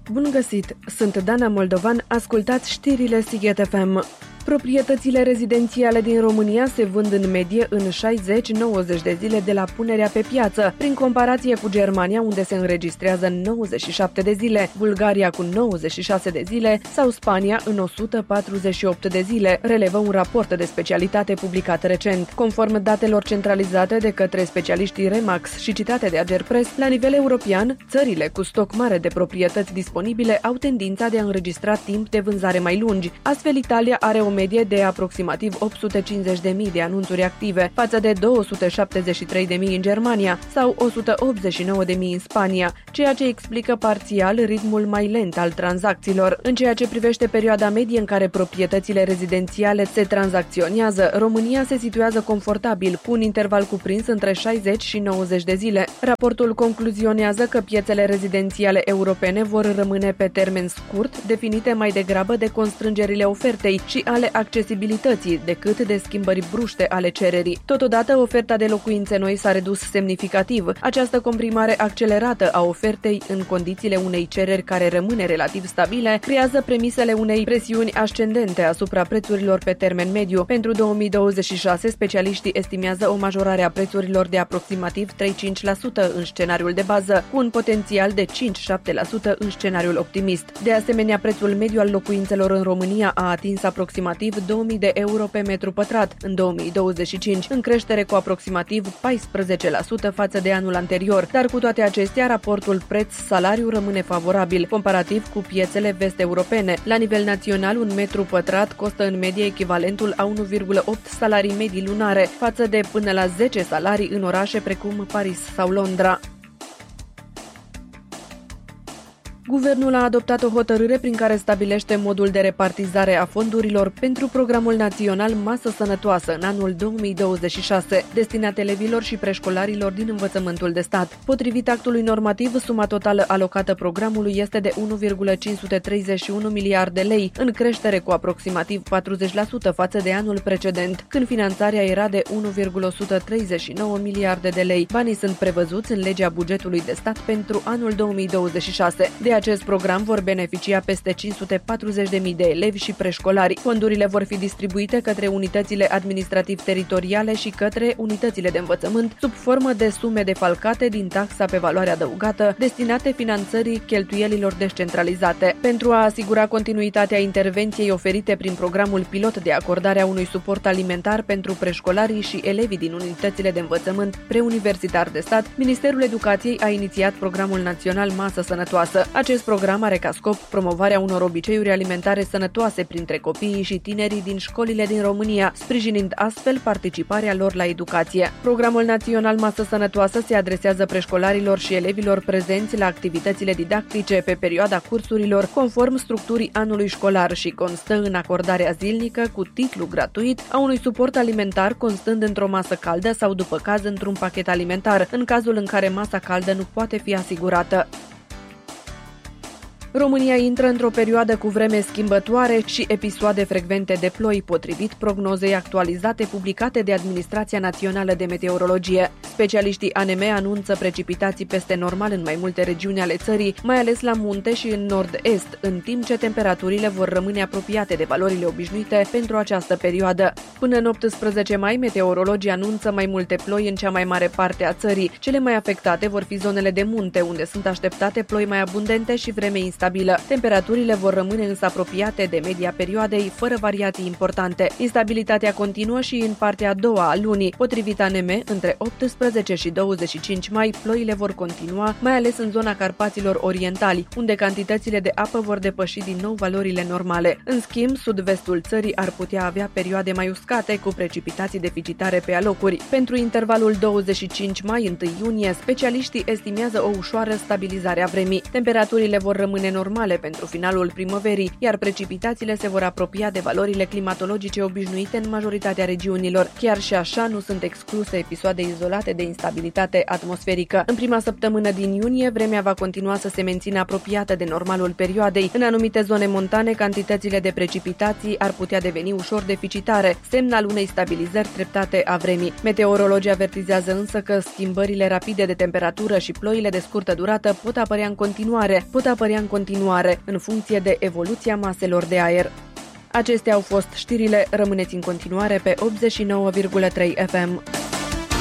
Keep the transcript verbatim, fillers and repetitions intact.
Bun găsit! Sunt Dana Moldovan, ascultați știrile Sighet F M. Proprietățile rezidențiale din România se vând în medie în șaizeci nouăzeci de zile de la punerea pe piață, prin comparație cu Germania, unde se înregistrează nouăzeci și șapte de zile, Bulgaria cu nouăzeci și șase de zile sau Spania în o sută patruzeci și opt de zile, relevă un raport de specialitate publicat recent. Conform datelor centralizate de către specialiștii Remax și citate de Agerpres, la nivel european, țările cu stoc mare de proprietăți disponibile au tendința de a înregistra timp de vânzare mai lungi. Astfel, Italia are o medie de aproximativ opt sute cincizeci de mii de anunțuri active, față de două sute șaptezeci și trei de mii în Germania sau o sută optzeci și nouă de mii în Spania, ceea ce explică parțial ritmul mai lent al tranzacțiilor. În ceea ce privește perioada medie în care proprietățile rezidențiale se tranzacționează, România se situează confortabil, cu un interval cuprins între șaizeci și nouăzeci de zile. Raportul concluzionează că piețele rezidențiale europene vor rămâne pe termen scurt, definite mai degrabă de constrângerile ofertei și ale accesibilității decât de schimbări bruște ale cererii. Totodată, oferta de locuințe noi s-a redus semnificativ. Această comprimare accelerată a ofertei în condițiile unei cereri care rămâne relativ stabile creează premisele unei presiuni ascendente asupra prețurilor pe termen mediu. Pentru două mii douăzeci și șase, specialiștii estimează o majorare a prețurilor de aproximativ trei cinci la sută în scenariul de bază, cu un potențial de cinci șapte la sută în scenariul optimist. De asemenea, prețul mediu al locuințelor în România a atins aproximativ două mii de euro pe metru pătrat în două mii douăzeci și cinci, în creștere cu aproximativ paisprezece la sută față de anul anterior, dar cu toate acestea, raportul preț-salariu rămâne favorabil, comparativ cu piețele vest-europene. La nivel național, un metru pătrat costă în medie echivalentul a unu virgulă opt salarii medii lunare, față de până la zece salarii în orașe precum Paris sau Londra. Guvernul a adoptat o hotărâre prin care stabilește modul de repartizare a fondurilor pentru Programul Național Masă Sănătoasă în anul două mii douăzeci și șase, destinat elevilor și preșcolarilor din învățământul de stat. Potrivit actului normativ, suma totală alocată programului este de unu virgulă cinci sute treizeci și unu miliarde lei, în creștere cu aproximativ patruzeci la sută față de anul precedent, când finanțarea era de unu virgulă o sută treizeci și nouă miliarde de lei. Banii sunt prevăzuți în legea bugetului de stat pentru anul două mii douăzeci și șase. De acest program vor beneficia peste cinci sute patruzeci de mii de elevi și preșcolari. Fondurile vor fi distribuite către unitățile administrativ-teritoriale și către unitățile de învățământ sub formă de sume defalcate din taxa pe valoare adăugată destinate finanțării cheltuielilor descentralizate. Pentru a asigura continuitatea intervenției oferite prin programul pilot de acordare a unui suport alimentar pentru preșcolarii și elevii din unitățile de învățământ preuniversitar de stat, Ministerul Educației a inițiat Programul Național Masă Sănătoasă. Acest program are ca scop promovarea unor obiceiuri alimentare sănătoase printre copiii și tinerii din școlile din România, sprijinind astfel participarea lor la educație. Programul Național Masă Sănătoasă se adresează preșcolarilor și elevilor prezenți la activitățile didactice pe perioada cursurilor, conform structurii anului școlar, și constă în acordarea zilnică cu titlu gratuit a unui suport alimentar, constând într-o masă caldă sau, după caz, într-un pachet alimentar, în cazul în care masa caldă nu poate fi asigurată. România intră într-o perioadă cu vreme schimbătoare și episoade frecvente de ploi, potrivit prognozei actualizate publicate de Administrația Națională de Meteorologie. Specialiștii A N M anunță precipitații peste normal în mai multe regiuni ale țării, mai ales la munte și în nord-est, în timp ce temperaturile vor rămâne apropiate de valorile obișnuite pentru această perioadă. Până în optsprezece mai, meteorologii anunță mai multe ploi în cea mai mare parte a țării. Cele mai afectate vor fi zonele de munte, unde sunt așteptate ploi mai abundente și vreme instabilă. Temperaturile vor rămâne însă apropiate de media perioadei, fără variații importante. Instabilitatea continuă și în partea a doua a lunii. Potrivit A N M, între optsprezece și douăzeci și cinci mai, ploile vor continua, mai ales în zona Carpaților Orientali, unde cantitățile de apă vor depăși din nou valorile normale. În schimb, sud-vestul țării ar putea avea perioade mai uscate, cu precipitații deficitare pe alocuri. Pentru intervalul douăzeci și cinci mai - unu iunie, specialiștii estimează o ușoară stabilizare a vremii. Temperaturile vor rămâne normale pentru finalul primăverii, iar precipitațiile se vor apropia de valorile climatologice obișnuite în majoritatea regiunililor. Chiar și așa, nu sunt excluse episoade izolate de instabilitate atmosferică. În prima săptămână din iunie, vremea va continua să se mențină apropiată de normalul perioadei. În anumite zone montane, cantitățile de precipitații ar putea deveni ușor deficitare, semn al unei stabilizări treptate a vremii. Meteorologii avertizează însă că schimbările rapide de temperatură și ploile de scurtă durată pot apărea în continuare, pot apărea în continuare continuare, în funcție de evoluția maselor de aer. Acestea au fost știrile, rămâneți în continuare pe optzeci și nouă virgulă trei F M.